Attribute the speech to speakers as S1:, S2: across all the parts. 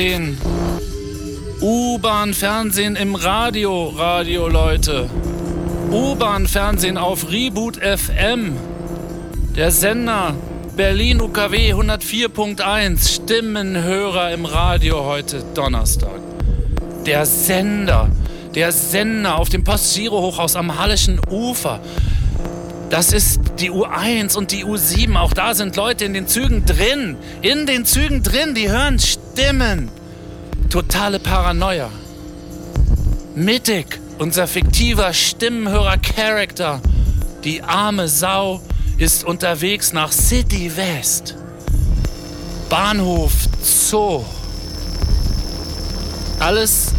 S1: U-Bahn-Fernsehen im Radio, Leute. U-Bahn-Fernsehen auf Reboot FM. Der Sender Berlin UKW 104.1. Stimmenhörer im Radio heute Donnerstag. Der Sender auf dem Postgirohochhaus am Hallischen Ufer. Das ist die U1 und die U7. Auch da sind Leute in den Zügen drin. Die hören Stimmen. Totale Paranoia. Mittig, unser fiktiver Stimmenhörer-Charakter. Die arme Sau ist unterwegs nach City West. Bahnhof Zoo. Alles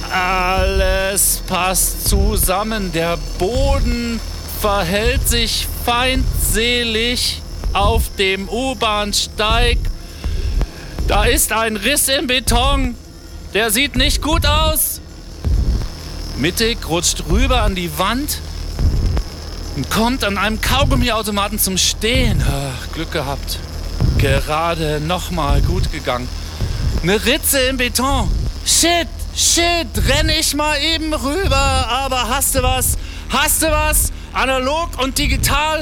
S1: passt zusammen. Der Boden verhält sich feindselig auf dem U-Bahnsteig. Da ist ein Riss im Beton. Der sieht nicht gut aus. Mittig rutscht rüber an die Wand und kommt an einem Kaugummiautomaten zum Stehen. Ach, Glück gehabt. Gerade nochmal gut gegangen. Eine Ritze im Beton. Shit, renn ich mal eben rüber. Aber hast du was? Analog und digital,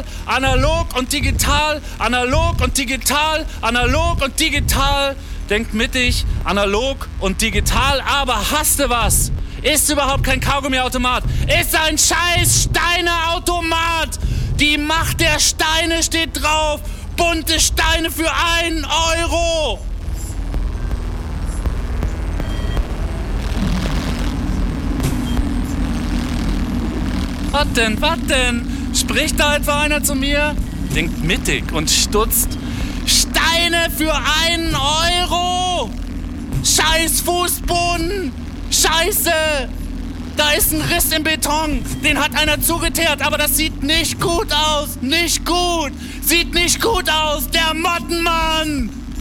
S1: denkt mittig, analog und digital, aber hast du was? Ist überhaupt kein Kaugummiautomat, ist ein scheiß Steineautomat. Die Macht der Steine steht drauf, bunte Steine für 1 Euro. Was denn? Spricht da etwa einer zu mir? Denkt mittig und stutzt. Steine für 1 Euro! Scheiß Fußboden! Scheiße! Da ist ein Riss im Beton. Den hat einer zugeteert, aber das sieht nicht gut aus. Sieht nicht gut aus. Der Mottenmann!